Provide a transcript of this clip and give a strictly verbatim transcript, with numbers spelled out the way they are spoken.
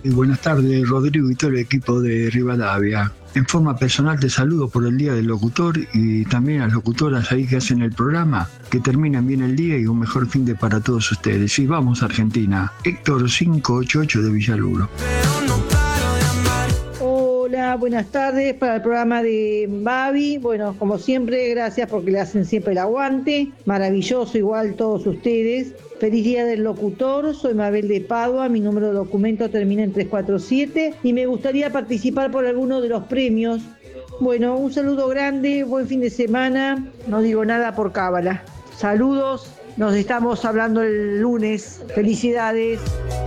Y buenas tardes, Rodrigo y todo el equipo de Rivadavia. En forma personal te saludo por el Día del Locutor y también a las locutoras ahí que hacen el programa. Que terminen bien el día y un mejor fin de para todos ustedes. Y vamos Argentina. Héctor quinientos ochenta y ocho de Villaluro. Hola, buenas tardes para el programa de Babi. Bueno, como siempre, gracias porque le hacen siempre el aguante. Maravilloso igual todos ustedes. Feliz Día del Locutor, soy Mabel de Padua, mi número de documento termina en tres cuatro siete y me gustaría participar por alguno de los premios. Bueno, un saludo grande, buen fin de semana, no digo nada por cábala. Saludos, nos estamos hablando el lunes, felicidades.